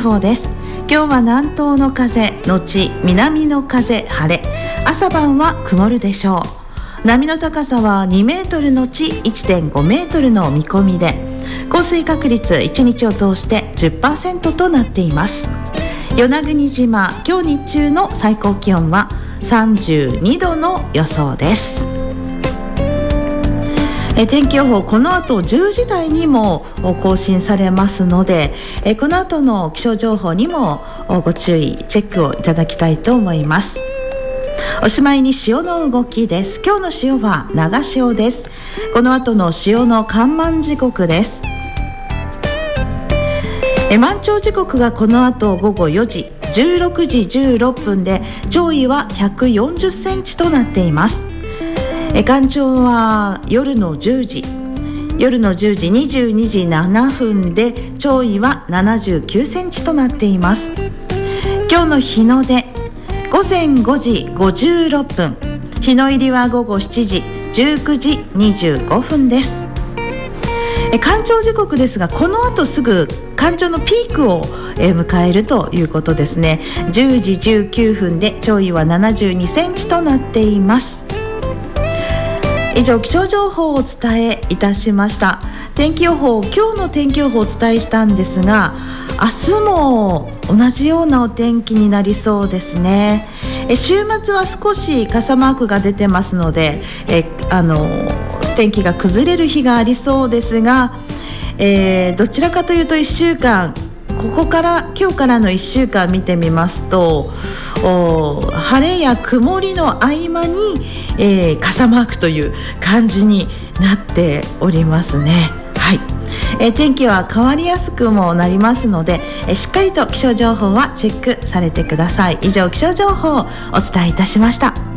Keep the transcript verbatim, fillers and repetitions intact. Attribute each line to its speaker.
Speaker 1: 報です。今日は南東の風のち南の風晴れ、朝晩は曇るでしょう。波の高さはにメートルのち いってんごメートルの見込みで、降水確率いちにちを通して じゅっパーセント となっています。与那国島、今日日中の最高気温はさんじゅうにどの予想です。え天気予報、この後じゅうじ台にも更新されますので、えこの後の気象情報にもご注意チェックをいただきたいと思います。おしまいに潮の動きです。今日の潮は長潮です。この後の潮の干満時刻です。え満潮時刻がこの後ごごよじ、じゅうろくじじゅうろっぷんで、潮位はひゃくよんじゅっセンチとなっています。え干潮は夜のじゅうじ、夜のじゅうじにじゅうにじななふんで、潮位はななじゅうきゅうセンチとなっています。今日の日の出、ごぜんごじごじゅうろっぷん、日の入りはごごしちじじゅうくじにじゅうごふんです。え干潮時刻ですが、この後すぐ干潮のピークをえ迎えるということですね。じゅうじじゅうきゅうふんで、潮位はななじゅうにセンチとなっています。以上、気象情報をお伝えいたしました。天気予報、今日の天気予報をお伝えしたんですが、明日も同じようなお天気になりそうですね。え週末は少し傘マークが出てますので、えあの天気が崩れる日がありそうですが、えー、どちらかというといっしゅうかん、ここから今日からのいっしゅうかん見てみますと、晴れや曇りの合間に、えー、傘マークという感じになっておりますね。はい、えー、天気は変わりやすくもなりますので、えー、しっかりと気象情報はチェックされてください。以上、気象情報をお伝えいたしました。